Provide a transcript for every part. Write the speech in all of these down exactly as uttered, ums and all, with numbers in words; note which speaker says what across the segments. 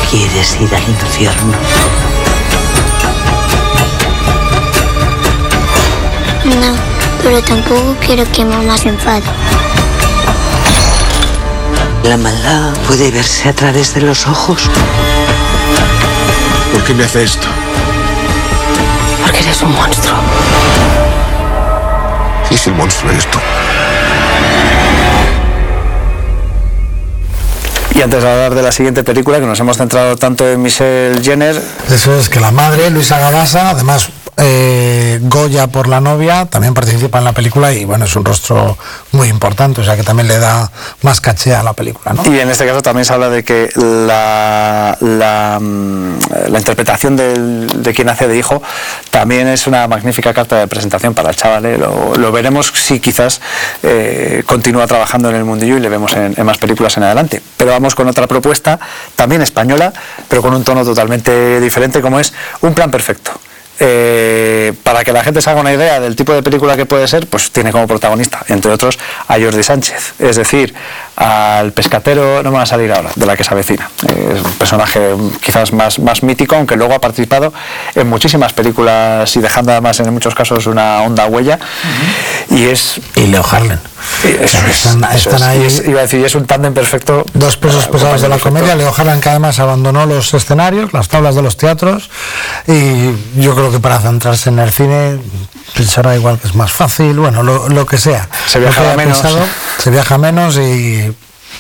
Speaker 1: quieres ir al infierno?
Speaker 2: No, pero tampoco quiero que mamá se enfade.
Speaker 1: La maldad puede verse a través de los ojos.
Speaker 3: ¿Por qué me hace esto?
Speaker 1: Porque eres un monstruo.
Speaker 3: ¿Y si el monstruo eres tú?
Speaker 4: Y antes de hablar de la siguiente película, que nos hemos centrado tanto en Michelle Jenner.
Speaker 5: Eso es, que la madre, Luisa Gabasa, además eh, Goya por la novia, también participa en la película y bueno, es un rostro muy importante, o sea que también le da más caché a la película, ¿no?
Speaker 4: Y en este caso también se habla de que la, la, la interpretación del, de quien hace de hijo también es una magnífica carta de presentación para el chaval, ¿eh? lo, lo veremos si quizás eh, continúa trabajando en el mundillo y le vemos en, en más películas en adelante. Pero vamos con otra propuesta, también española, pero con un tono totalmente diferente, como es Un plan perfecto. Eh, para que la gente se haga una idea del tipo de película que puede ser, pues tiene como protagonista, entre otros, a Jordi Sánchez, es decir, al pescatero, no me va a salir ahora, de La que se avecina. Eh, es un personaje quizás más, más mítico, aunque luego ha participado en muchísimas películas y dejando además en muchos casos una honda huella. Uh-huh. Y es...
Speaker 5: Y Leo Harlem.
Speaker 4: Eso es,
Speaker 5: están,
Speaker 4: eso
Speaker 5: están ahí,
Speaker 4: es, iba a decir, es un tándem perfecto.
Speaker 5: Dos pesos pesados de la
Speaker 4: perfecto.
Speaker 5: comedia. Leo Harlem, que además abandonó los escenarios, las tablas de los teatros, y yo creo que para centrarse en el cine pensará igual que es más fácil, bueno, lo, lo que sea.
Speaker 4: Se viaja
Speaker 5: que
Speaker 4: menos.
Speaker 5: Pensado, se viaja menos y,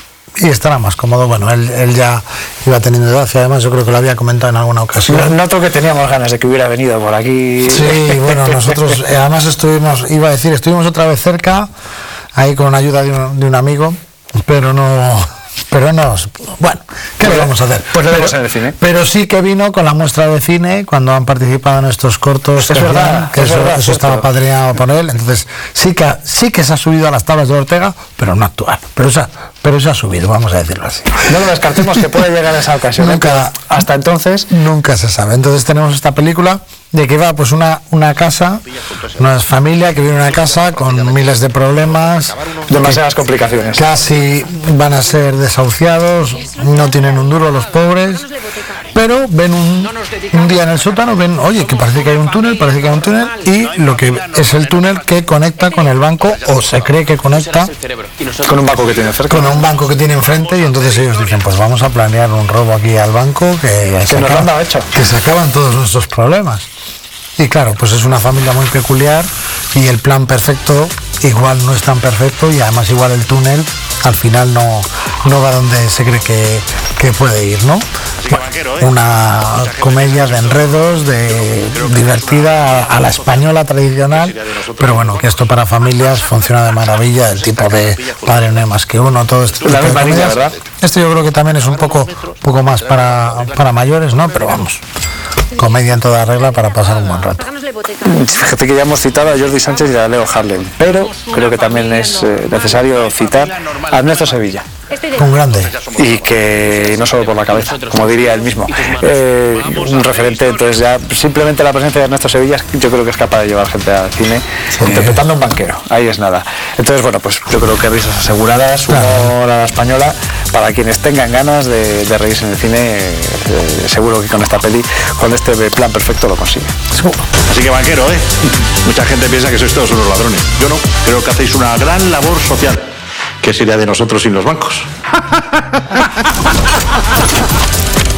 Speaker 5: y estará más cómodo. Bueno, él, él ya iba teniendo edad y además yo creo que lo había comentado en alguna ocasión.
Speaker 4: Noto que teníamos ganas de que hubiera venido por aquí.
Speaker 5: Sí, bueno, nosotros eh, además estuvimos, iba a decir, estuvimos otra vez cerca, ahí con ayuda de un, de un amigo, pero no... Pero no, bueno, ¿qué le vamos a hacer?
Speaker 4: Pues le vemos
Speaker 5: pero,
Speaker 4: en el cine.
Speaker 5: Pero sí que vino con la muestra de cine cuando han participado en estos cortos.
Speaker 4: Es que verdad,
Speaker 5: que
Speaker 4: es
Speaker 5: eso,
Speaker 4: verdad,
Speaker 5: eso estaba padriado por él. Entonces sí que, sí que se ha subido a las tablas de Ortega, pero no actual. Pero se ha, pero se ha subido, vamos a decirlo así.
Speaker 4: No lo descartemos que puede llegar a esa ocasión.
Speaker 5: Nunca,
Speaker 4: ¿eh? Hasta entonces.
Speaker 5: Nunca se sabe. Entonces tenemos esta película de que va pues una, una casa, una familia que vive en una casa con miles de problemas,
Speaker 4: demasiadas complicaciones.
Speaker 5: Casi van a ser desahuciados, no tienen un duro los pobres, pero ven un, un día en el sótano, ven, oye, que parece que hay un túnel, parece que hay un túnel, y lo que es el túnel que conecta con el banco, o se cree que conecta
Speaker 4: con un banco que tiene cerca.
Speaker 5: Con un banco que tiene enfrente, y entonces ellos dicen, pues vamos a planear un robo aquí al banco que,
Speaker 4: que,
Speaker 5: se,
Speaker 4: nos
Speaker 5: acaba,
Speaker 4: han hecho.
Speaker 5: que se acaban todos nuestros problemas. Y claro, pues es una familia muy peculiar y el plan perfecto igual no es tan perfecto y además igual el túnel al final no, no va donde se cree que, que puede ir, ¿no? Bueno, una comedia de enredos, de divertida a la española tradicional, pero bueno, que esto para familias funciona de maravilla, el tipo de Padre no hay más que uno, todo esto.
Speaker 4: La misma línea, ¿verdad?
Speaker 5: Esto yo creo que también es un poco, poco más para, para mayores, ¿no? Pero vamos, comedia en toda regla para pasar un buen rato.
Speaker 4: Fíjate que ya hemos citado a Jordi Sánchez y a Leo Harlem, pero creo que también es eh, necesario citar a Ernesto Sevilla.
Speaker 5: Un grande.
Speaker 4: Y que no solo por la cabeza, como diría él mismo. Eh, un referente, entonces ya simplemente la presencia de Ernesto Sevilla yo creo que es capaz de llevar gente al cine, sí, interpretando a un banquero, ahí es nada. Entonces bueno, pues yo creo que risas aseguradas, humor a la española, para quienes tengan ganas de, de reírse en el cine, eh, seguro que con esta peli, con este plan perfecto lo consigue.
Speaker 5: Seguro.
Speaker 6: Así que banquero, ¿eh? Mucha gente piensa que sois todos unos ladrones. Yo no, creo que hacéis una gran labor social. ¿Qué sería de nosotros sin los bancos?